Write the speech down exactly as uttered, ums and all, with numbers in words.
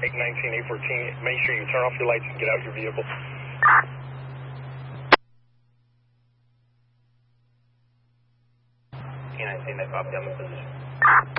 eight nineteen, eight fourteen, make sure you turn off your lights and get out your vehicle. eight nineteen, they copy on the position.